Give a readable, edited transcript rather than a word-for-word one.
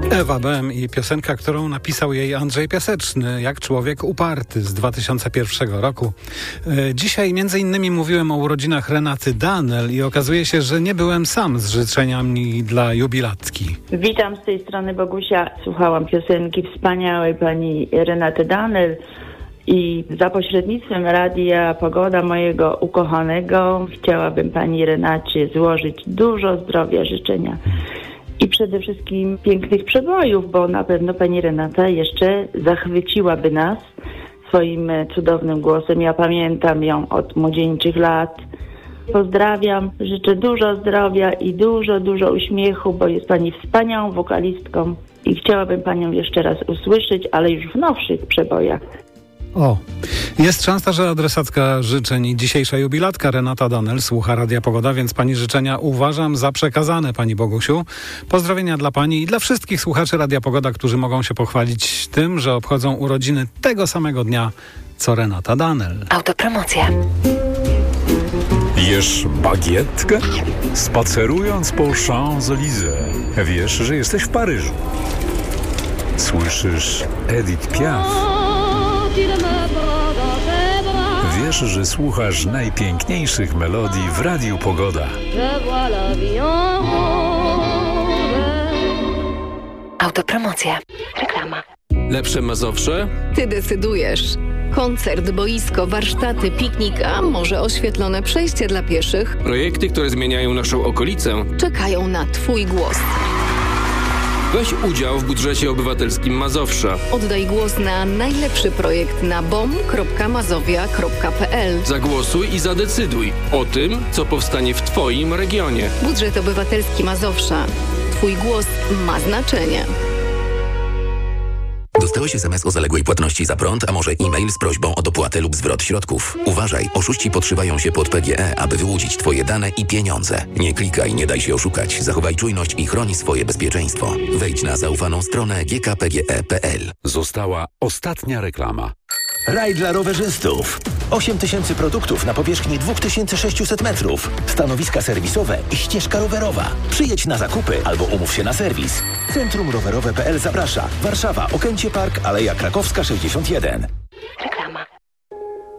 Ewa Bem i piosenka, którą napisał jej Andrzej Piaseczny, Jak człowiek uparty z 2001 roku. Dzisiaj między innymi mówiłem o urodzinach Renaty Danel i okazuje się, że nie byłem sam z życzeniami dla jubilatki. Witam z tej strony Bogusia. Słuchałam piosenki wspaniałej pani Renaty Danel i za pośrednictwem Radia Pogoda, mojego ukochanego, chciałabym pani Renacie złożyć dużo zdrowia, życzenia. I przede wszystkim pięknych przebojów, bo na pewno pani Renata jeszcze zachwyciłaby nas swoim cudownym głosem. Ja pamiętam ją od młodzieńczych lat. Pozdrawiam, życzę dużo zdrowia i dużo uśmiechu, bo jest pani wspaniałą wokalistką i chciałabym panią jeszcze raz usłyszeć, ale już w nowszych przebojach. O, jest szansa, że adresatka życzeń i dzisiejsza jubilatka Renata Danel słucha Radia Pogoda, więc pani życzenia uważam za przekazane, pani Bogusiu. Pozdrowienia dla pani i dla wszystkich słuchaczy Radia Pogoda, którzy mogą się pochwalić tym, że obchodzą urodziny tego samego dnia, co Renata Danel. Autopromocja. Jesz bagietkę? Spacerując po Champs-Élysées, wiesz, że jesteś w Paryżu. Słyszysz Edith Piaf. Wiesz, że słuchasz najpiękniejszych melodii w Radiu Pogoda. Autopromocja. Reklama. Lepsze Mazowsze? Ty decydujesz. Koncert, boisko, warsztaty, piknik, a może oświetlone przejście dla pieszych? Projekty, które zmieniają naszą okolicę. Czekają na Twój głos. Weź udział w budżecie obywatelskim Mazowsza. Oddaj głos na najlepszy projekt na bom.mazowia.pl. Zagłosuj i zadecyduj o tym, co powstanie w Twoim regionie. Budżet obywatelski Mazowsza. Twój głos ma znaczenie. Dostałeś SMS o zaległej płatności za prąd, a może e-mail z prośbą o dopłatę lub zwrot środków? Uważaj, oszuści podszywają się pod PGE, aby wyłudzić Twoje dane i pieniądze. Nie klikaj, nie daj się oszukać. Zachowaj czujność i chroń swoje bezpieczeństwo. Wejdź na zaufaną stronę gkpge.pl. Została ostatnia reklama. Raj dla rowerzystów. 8000 produktów na powierzchni 2600 metrów. Stanowiska serwisowe i ścieżka rowerowa. Przyjedź na zakupy albo umów się na serwis. Centrum Rowerowe.pl zaprasza. Warszawa, Okęcie Park, Aleja Krakowska 61.